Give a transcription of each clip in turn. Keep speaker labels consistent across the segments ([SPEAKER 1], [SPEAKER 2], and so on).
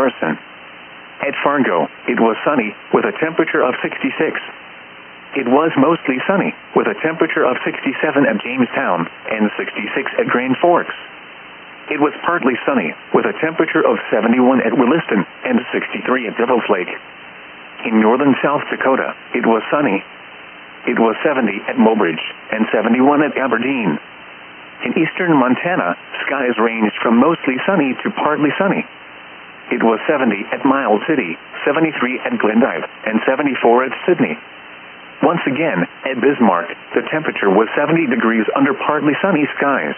[SPEAKER 1] Carson. At Fargo, it was sunny, with a temperature of 66. It was mostly sunny, with a temperature of 67 at Jamestown, and 66 at Grand Forks. It was partly sunny, with a temperature of 71 at Williston, and 63 at Devil's Lake. In northern South Dakota, it was sunny. It was 70 at Mobridge, and 71 at Aberdeen. In eastern Montana, skies ranged from mostly sunny to partly sunny. It was 70 at Miles City, 73 at Glendive, and 74 at Sydney. Once again, at Bismarck, the temperature was 70 degrees under partly sunny skies.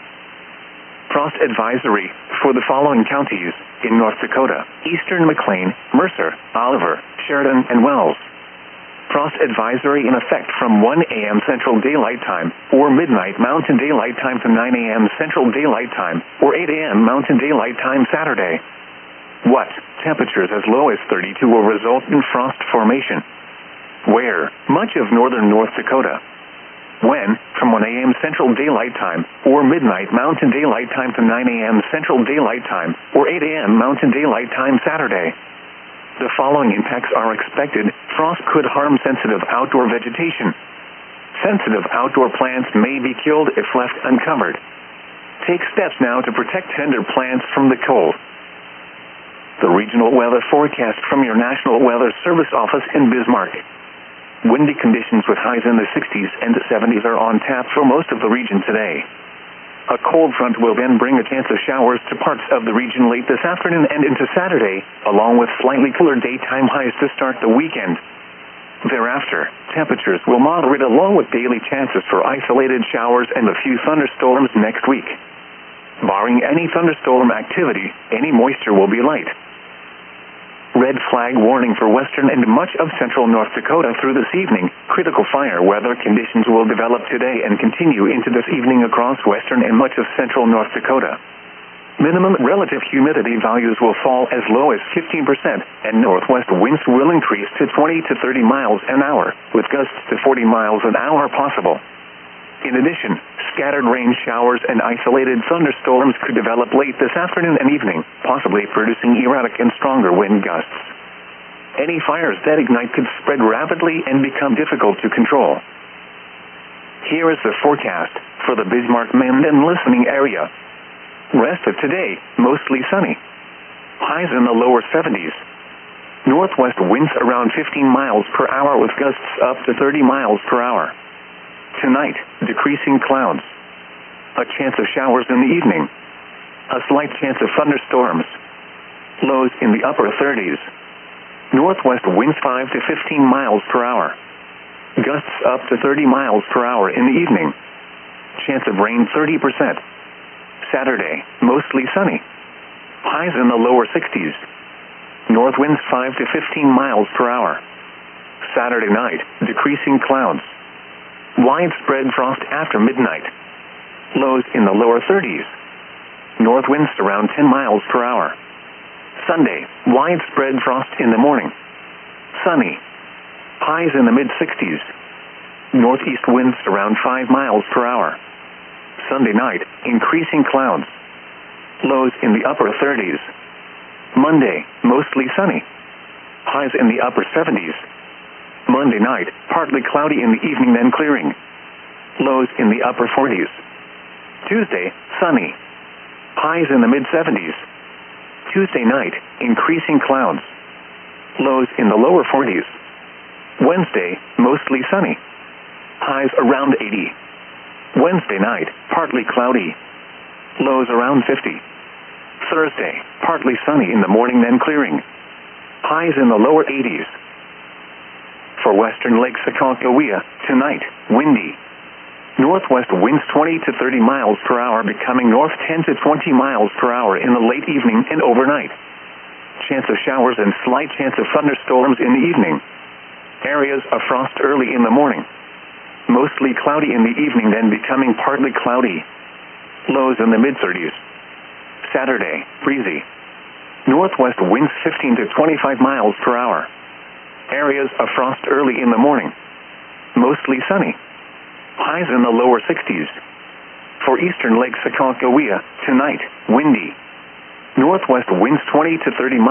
[SPEAKER 1] Frost advisory for the following counties in North Dakota: eastern McLean, Mercer, Oliver, Sheridan, and Wells. Frost advisory in effect from 1 a.m. Central Daylight Time, or midnight Mountain Daylight Time to 9 a.m. Central Daylight Time, or 8 a.m. Mountain Daylight Time Saturday. What? Temperatures as low as 32 will result in frost formation. Where? Much of northern North Dakota. When? From 1 a.m. Central Daylight Time, or midnight Mountain Daylight Time to 9 a.m. Central Daylight Time, or 8 a.m. Mountain Daylight Time Saturday. The following impacts are expected. Frost could harm sensitive outdoor vegetation. Sensitive outdoor plants may be killed if left uncovered. Take steps now to protect tender plants from the cold. The regional weather forecast from your National Weather Service office in Bismarck. Windy conditions with highs in the 60s and 70s are on tap for most of the region today. A cold front will then bring a chance of showers to parts of the region late this afternoon and into Saturday, along with slightly cooler daytime highs to start the weekend. Thereafter, temperatures will moderate along with daily chances for isolated showers and a few thunderstorms next week. Barring any thunderstorm activity, any moisture will be light. Red flag warning for western and much of central North Dakota through this evening. Critical fire weather conditions will develop today and continue into this evening across western and much of central North Dakota. Minimum relative humidity values will fall as low as 15%, and northwest winds will increase to 20 to 30 miles an hour, with gusts to 40 miles an hour possible. In addition, scattered rain showers and isolated thunderstorms could develop late this afternoon and evening, possibly producing erratic and stronger wind gusts. Any fires that ignite could spread rapidly and become difficult to control. Here is the forecast for the Bismarck-Minden listening area. Rest of today, mostly sunny. Highs in the lower 70s. Northwest winds around 15 miles per hour with gusts up to 30 miles per hour. Tonight, decreasing clouds. A chance of showers in the evening. A slight chance of thunderstorms. Lows in the upper 30s. Northwest winds 5 to 15 miles per hour. Gusts up to 30 miles per hour in the evening. Chance of rain 30%. Saturday, mostly sunny. Highs in the lower 60s. North winds 5 to 15 miles per hour. Saturday night, decreasing clouds. Widespread frost after midnight. Lows in the lower 30s. North winds around 10 miles per hour. Sunday, widespread frost in the morning. Sunny. Highs in the mid-60s. Northeast winds around 5 miles per hour. Sunday night, increasing clouds. Lows in the upper 30s. Monday, mostly sunny. Highs in the upper 70s. Monday night, partly cloudy in the evening then clearing. Lows in the upper 40s. Tuesday, sunny. Highs in the mid-70s. Tuesday night, increasing clouds. Lows in the lower 40s. Wednesday, mostly sunny. Highs around 80. Wednesday night, partly cloudy. Lows around 50. Thursday, partly sunny in the morning then clearing. Highs in the lower 80s. For western Lake Sakoncoquia, tonight, windy. Northwest winds 20 to 30 miles per hour becoming north 10 to 20 miles per hour in the late evening and overnight. Chance of showers and slight chance of thunderstorms in the evening. Areas of frost early in the morning. Mostly cloudy in the evening then becoming partly cloudy. Lows in the mid-30s. Saturday, breezy. Northwest winds 15 to 25 miles per hour. Areas of frost early in the morning. Mostly sunny. Highs in the lower 60s. For eastern Lake Sakoncoquia, tonight, windy. Northwest winds 20 to 30 miles